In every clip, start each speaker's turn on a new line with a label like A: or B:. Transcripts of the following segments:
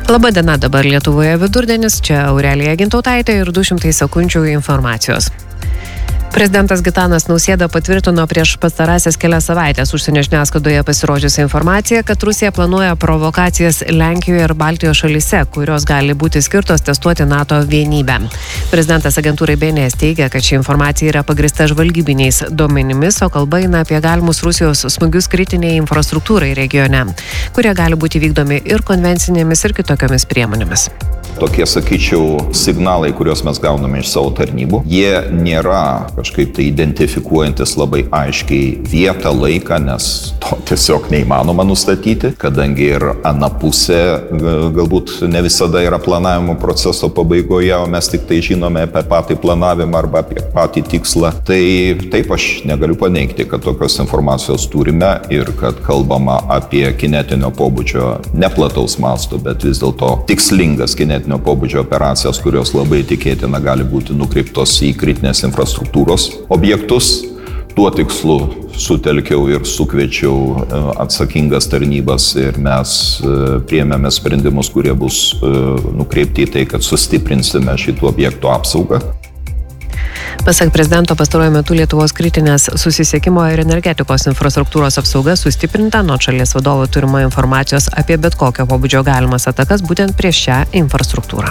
A: Labadiena, dabar Lietuvoje vidurdienis, čia Aurelija Gintautaitė ir 200 sekundžių informacijos. Prezidentas Gitanas Nausėda patvirtino prieš pastarąsias kelias savaitės užsienio žiniasklaidoje pasirodžiusią informaciją, kad Rusija planuoja provokacijas Lenkijoje ir Baltijos šalyse, kurios gali būti skirtos testuoti NATO vienybę. Prezidentas agentūrai BNS teigia, kad ši informacija yra pagrįsta žvalgybiniais duomenimis, o kalba eina apie galimus Rusijos smūgius kritiniai infrastruktūrai regione, kurie gali būti vykdomi ir konvencinėmis, ir kitokiomis priemonėmis.
B: Tokie, sakyčiau, signalai, kuriuos mes gauname iš savo tarnybų, jie nėra kažkaip tai identifikuojantis labai aiškiai vietą, laiką, nes to tiesiog neįmanoma nustatyti, kadangi ir ana pusė galbūt ne visada yra planavimo proceso pabaigoje, o mes tik tai žinome apie patį planavimą arba apie patį tikslą. Tai taip, aš negaliu paneigti, kad tokios informacijos turime ir kad kalbama apie kinetinio pobūdžio neplataus masto, bet vis dėlto tikslingas kinetinio pobūdžio operacijas, kurios labai tikėtina gali būti nukreiptos į kritinės infrastruktūros objektus. Tuo tikslu sutelkiau ir sukviečiau atsakingas tarnybas ir mes priėmėme sprendimus, kurie bus nukreipti į tai, kad sustiprinsime šitų objektų apsaugą.
A: Pasak prezidento, pastaruoju metu Lietuvos kritinės susisiekimo ir energetikos infrastruktūros apsauga sustiprinta, nuo šalies vadovo turima informacijos apie bet kokio pobūdžio galimas atakas būtent prieš šią infrastruktūrą.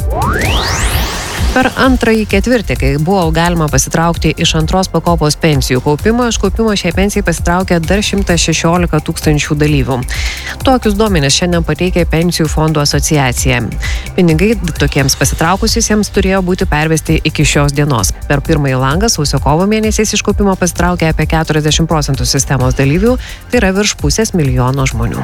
A: Per antrąjį ketvirtį, kai buvo galima pasitraukti iš antros pakopos pensijų kaupimo, iš kaupimo šiai pensijai pasitraukė dar 116 000 dalyvių. Tokius duomenis šiandien pateikė Pensijų fondų asociacija. Pinigai tokiems pasitraukusiems turėjo būti pervesti iki šios dienos. Per pirmąjį langą sausio-kovo mėnesiais iš kaupimo pasitraukė apie 40% sistemos dalyvių, tai yra virš 500 000 žmonių.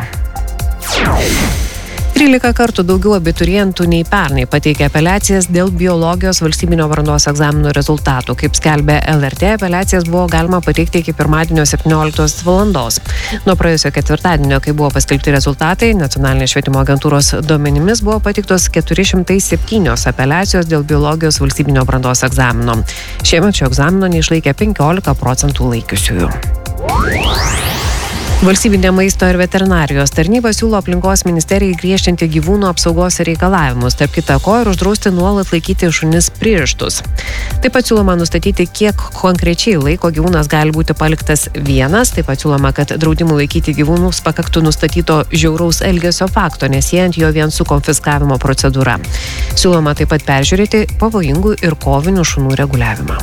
A: 13 kartų daugiau abiturientų nei pernai pateikė apeliacijas dėl biologijos valstybinio brandos egzaminų rezultatų. Kaip skelbė LRT, apeliacijas buvo galima pateikti iki pirmadienio 17 valandos. Nuo praėjusio ketvirtadienio, kai buvo paskelbti rezultatai, Nacionalinės švietimo agentūros duomenimis buvo pateiktos 407 apeliacijos dėl biologijos valstybinio brandos egzamino. Šiemet šio egzamino neišlaikė 15% laikiusiųjų. Valstybinė maisto ir veterinarijos tarnyba siūlo aplinkos ministerijai griežtinti gyvūnų apsaugos reikalavimus, tarp kita ko ir uždrausti nuolat laikyti šunis pririštus. Taip pat siūloma nustatyti, kiek konkrečiai laiko gyvūnas gali būti paliktas vienas, taip pat siūloma, kad draudimų laikyti gyvūnus pakaktų nustatyto žiauraus elgesio fakto, nesiejant jo vien su konfiskavimo procedūra. Siūloma taip pat peržiūrėti pavojingų ir kovinių šunų reguliavimą.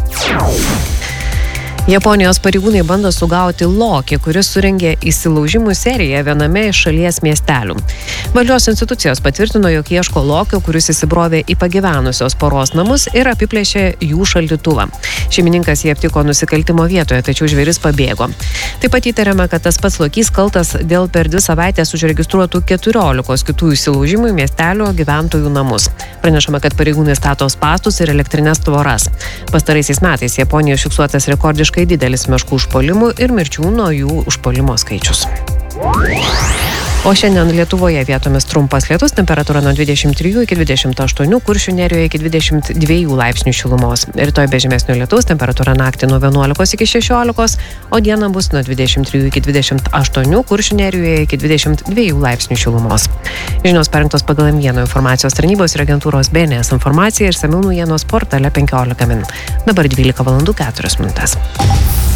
A: Japonijos pareigūnai bando sugauti lokį, kuris surengė įsilaužimų seriją viename iš šalies miestelių. Valdžios institucijos patvirtino, jog ieško lokio, kuris įsibrovė į pagyvenusios poros namus ir apiplėšė jų šaldytuvą. Šeimininkas jį aptiko nusikaltimo vietoje, tačiau žvėris pabėgo. Taip pat įtariama, kad tas pats lokys kaltas dėl per 2 savaitės užregistruotų 14 kitų įsilaužimų į miestelio gyventojų namus. Pranešama, kad pareigūnai stato spąstus ir elektrinės tvoras. Pastaraisiais metais Japonijoje fiksuotas rekordiškai didelis meškų užpuolimų ir mirčių nuo jų užpuolimo skaičius. O šiandien Lietuvoje vietomis trumpas lietus, temperatūra nuo 23 iki 28, Kuršių nerijoje iki 22 laipsnių šilumos. Rytoj be žymesnio lietaus, temperatūra naktį nuo 11 iki 16, o dieną bus nuo 23 iki 28, Kuršių nerijoje iki 22 laipsnių šilumos. Žinios parengtos pagal M1 informacijos tarnybos ir agentūros BNS informacija ir išsamių naujienos portale 15 min. Dabar 12:04 min.